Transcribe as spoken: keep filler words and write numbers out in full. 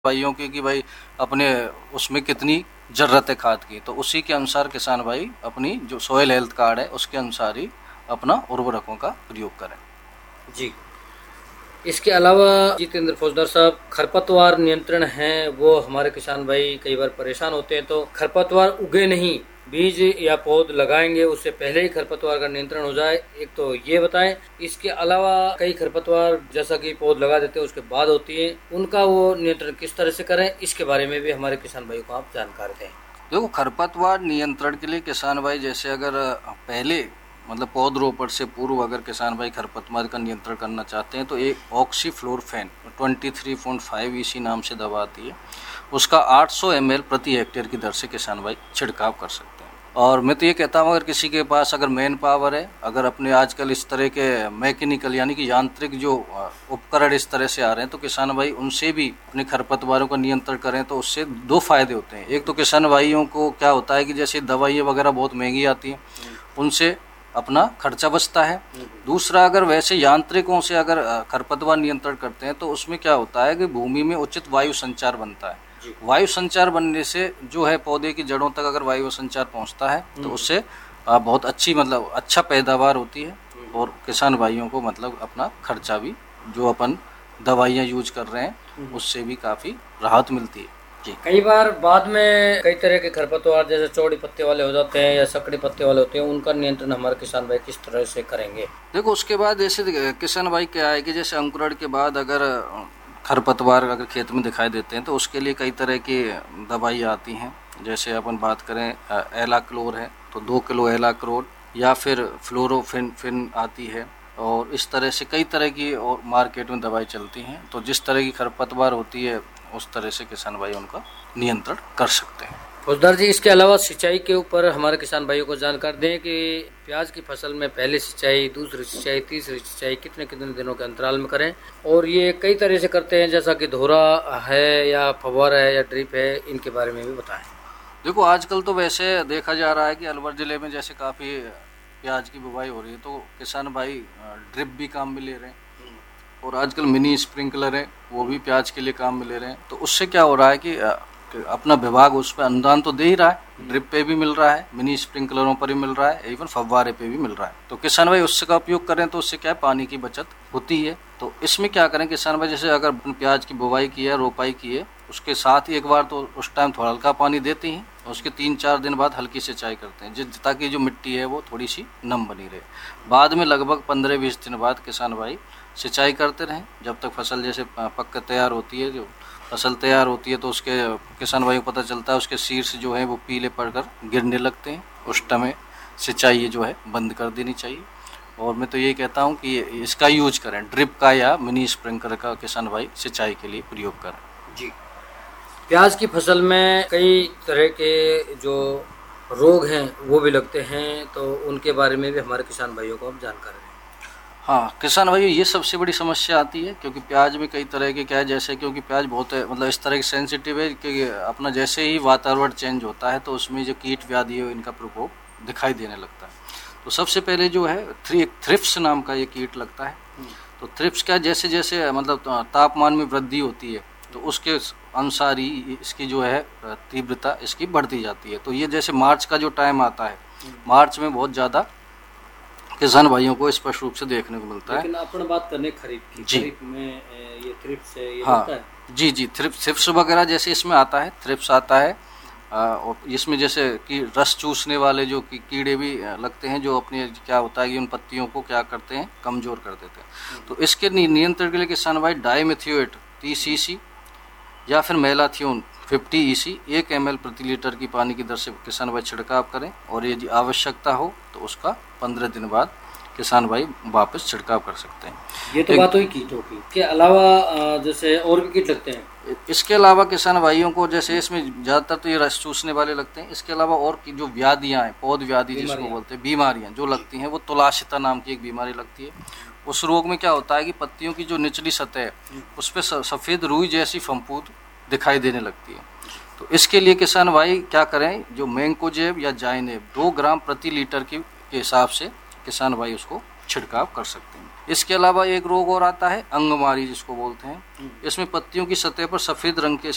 भाइयों की कि भाई अपने उसमें कितनी ज़रूरत है खाद की, तो उसी के अनुसार किसान भाई अपनी जो सॉइल हेल्थ कार्ड है उसके अनुसार ही अपना उर्वरकों का प्रयोग करें। जी। इसके अलावा जितेंद्र फौजदार साहब, खरपतवार नियंत्रण है वो हमारे किसान भाई कई बार परेशान होते हैं, तो खरपतवार उगे नहीं, बीज या पौध लगाएंगे उससे पहले ही खरपतवार का नियंत्रण हो जाए, एक तो ये बताएं। इसके अलावा कई खरपतवार जैसा कि पौध लगा देते हैं उसके बाद होती है, उनका वो नियंत्रण किस तरह से करें, इसके बारे में भी हमारे किसान भाई को आप जानकारी दें। देखो, खरपतवार नियंत्रण के लिए किसान भाई जैसे अगर पहले मतलब पौधरोपण से पूर्व अगर किसान भाई खरपतवार का नियंत्रण करना चाहते हैं तो एक ऑक्सीफ्लोरोफेन तेईस पॉइंट पाँच ईसी नाम से दवा आती है, उसका आठ सौ एम एल प्रति हेक्टेयर की दर से किसान भाई छिड़काव कर सकते हैं। और मैं तो ये कहता हूँ अगर किसी के पास अगर मैन पावर है, अगर अपने आजकल इस तरह के मैकेनिकल यानी कि यांत्रिक जो उपकरण इस तरह से आ रहे हैं तो किसान भाई उनसे भी अपने खरपतवारों का नियंत्रण करें तो उससे दो फायदे होते हैं। एक तो किसान भाइयों को क्या होता है कि जैसे दवाइयाँ वगैरह बहुत महंगी आती हैं, उनसे अपना खर्चा बचता है। दूसरा, अगर वैसे यांत्रिकों से अगर खरपतवार नियंत्रण करते हैं तो उसमें क्या होता है कि भूमि में उचित वायु संचार बनता है। वायु संचार बनने से जो है पौधे की जड़ों तक अगर वायु संचार पहुंचता है तो उससे बहुत अच्छी मतलब अच्छा पैदावार होती है और किसान भाइयों को मतलब अपना खर्चा भी जो अपन दवाइयाँ यूज कर रहे हैं उससे भी काफ़ी राहत मिलती है। जी। कई बार बाद में कई तरह के खरपतवार जैसे चौड़ी पत्ते वाले हो जाते हैं या सकड़ी पत्ते वाले होते हैं, उनका नियंत्रण हमारे किसान भाई किस तरह से करेंगे? देखो, उसके बाद जैसे किसान भाई क्या है कि जैसे अंकुरण के बाद अगर खरपतवार अगर खेत में दिखाई देते हैं तो उसके लिए कई तरह की दवाई आती हैं। जैसे अपन बात करें एलाक्लोर है तो दो किलो एलाक्लोर या फिर फ्लोरोफिन फिन आती है, और इस तरह से कई तरह की और मार्केट में दवाई चलती हैं। तो जिस तरह की खरपतवार होती है उस तरह से किसान भाई उनका नियंत्रण कर सकते हैं। फौजदार जी, इसके अलावा सिंचाई के ऊपर हमारे किसान भाइयों को जानकारी दें कि प्याज की फसल में पहले सिंचाई, दूसरी सिंचाई, तीसरी सिंचाई कितने कितने दिनों के अंतराल में करें, और ये कई तरह से करते हैं जैसा कि धोरा है या फव्वारा है या ड्रिप है, इनके बारे में भी बताएं। देखो, आजकल तो वैसे देखा जा रहा है कि अलवर जिले में जैसे काफ़ी प्याज की बुवाई हो रही है तो किसान भाई ड्रिप भी काम में ले रहे हैं और आजकल मिनी स्प्रिंकलर है वो भी प्याज के लिए काम में ले रहे हैं। तो उससे क्या हो रहा है कि अपना विभाग उस पर अनुदान तो दे ही रहा है, ड्रिप पे भी मिल रहा है, मिनी स्प्रिंकलरों पर भी मिल रहा है, इवन फव्वारे पे भी मिल रहा है। तो किसान भाई उससे का उपयोग करें तो उससे क्या है, पानी की बचत होती है। तो इसमें क्या करें किसान भाई, जैसे अगर प्याज की बुवाई की है, रोपाई की है, उसके साथ ही एक बार तो उस टाइम थोड़ा हल्का पानी देते हैं, उसके तीन चार दिन बाद हल्की सिंचाई करते हैं जिस ताकि जो मिट्टी है वो थोड़ी सी नम बनी रहे। बाद में लगभग पंद्रह बीस दिन बाद किसान भाई सिंचाई करते रहें जब तक फसल जैसे पक कर तैयार होती है। जो फसल तैयार होती है तो उसके किसान भाई को पता चलता है उसके शीर्ष जो है वो पीले पड़कर गिरने लगते हैं, उस समय सिंचाई जो है बंद कर देनी चाहिए। और मैं तो ये कहता हूँ कि इसका यूज करें, ड्रिप का या मिनी स्प्रिंकलर का किसान भाई सिंचाई के लिए प्रयोग करें। जी। प्याज की फसल में कई तरह के जो रोग हैं वो भी लगते हैं, तो उनके बारे में भी हमारे किसान भाइयों को आप जानकारी दें। हाँ, किसान भाइयों ये सबसे बड़ी समस्या आती है क्योंकि प्याज में कई तरह के क्या है, जैसे क्योंकि प्याज बहुत है मतलब इस तरह की सेंसिटिव है कि अपना जैसे ही वातावरण चेंज होता है तो उसमें जो कीट व्याधि है इनका प्रकोप दिखाई देने लगता है। तो सबसे पहले जो है थ्री थ्रिप्स नाम का ये कीट लगता है। तो थ्रिप्स क्या, जैसे जैसे मतलब तापमान में वृद्धि होती है तो उसके अनुसार ही इसकी जो है तीव्रता इसकी बढ़ती जाती है। तो ये जैसे मार्च का जो टाइम आता है, मार्च में बहुत ज़्यादा किसान भाइयों को स्पष्ट रूप से देखने को मिलता है। लेकिन अपन बात करने खरीफ की, खरीफ में ये थ्रिप्स है, ये हाँ होता है? जी जी थ्रिप्स थ्रिप्स वगैरह जैसे इसमें आता है, थ्रिप्स आता है और इसमें जैसे कि रस चूसने वाले जो कि कीड़े भी लगते हैं जो अपने क्या होता है कि उन पत्तियों को क्या करते हैं, कमज़ोर कर देते हैं। तो इसके नियंत्रण के लिए किसान भाई डाइमेथियोएट तीस ईसी या फिर मेलाथियोन पचास ईसी एक एम एल प्रति लीटर की पानी की दर से किसान भाई छिड़काव करें, और यदि आवश्यकता हो तो उसका पंद्रह दिन बाद किसान भाई वापस छिड़काव कर सकते हैं। ये तो बात हुई कीटों की। इसके अलावा जैसे और भी कीट लगते हैं? इसके अलावा किसान भाइयों को जैसे इसमें ज़्यादातर तो ये रस चूसने वाले लगते हैं। इसके अलावा और की जो व्याधियाँ हैं, पौध व्याधि जिसको बोलते हैं, बीमारियाँ जो लगती हैं वो तुलाशिता नाम की एक बीमारी लगती है। उस रोग में क्या होता है कि पत्तियों की जो निचली सतह है उस पर सफ़ेद रुई जैसी फंफूद दिखाई देने लगती है। तो इसके लिए किसान भाई क्या करें, जो मैंकोजेब या जाइनेब दो ग्राम प्रति लीटर के हिसाब से किसान भाई उसको छिड़काव कर सकते हैं। इसके अलावा एक रोग और आता है अंगमारी जिसको बोलते हैं। इसमें पत्तियों की सतह पर सफ़ेद रंग के